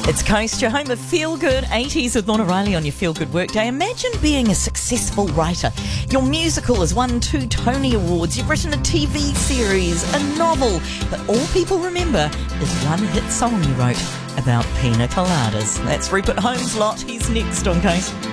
It's Coast, your home of Feel Good 80s with Lorna Riley on your Feel Good Workday. Imagine being a successful writer. Your musical has won 2 Tony Awards. You've written a TV series, a novel, but all people remember is one hit song you wrote about pina coladas. That's Rupert Holmes' lot. He's next on Coast.